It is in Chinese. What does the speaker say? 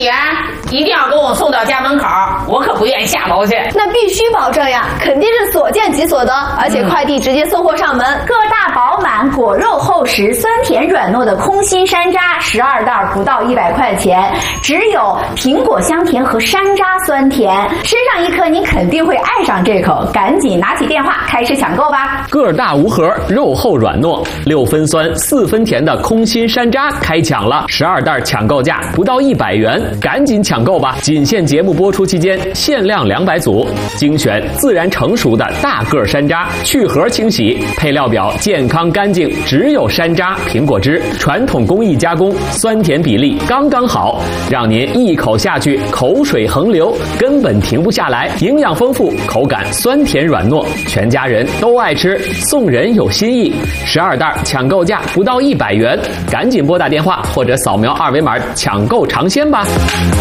姐，一定要给我送到家门口，我可不愿意下楼去。 那必须保证呀，肯定是所见即所得，而且快递直接送货上门。 个大饱满，果肉厚实，酸甜软糯的空心山楂，12袋不到100块钱，只有苹果香甜和山楂酸甜，吃上一颗你肯定会爱上这口，赶紧拿起电话开始抢购吧！ 个大无核，肉厚软糯，6分酸4分甜的空心山楂开抢了，12袋抢购价不到100元，赶紧抢购吧！仅限节目播出期间，限量200组，精选自然成熟的大个山楂，去核清洗，配料表健康干净，只有山楂、苹果汁，传统工艺加工，酸甜比例刚刚好，让您一口下去口水横流，根本停不下来，营养丰富，口感酸甜软糯，全家人都爱吃，送人有新意。12袋抢购价不到100元，赶紧拨打电话或者扫描2维码抢购尝鲜吧。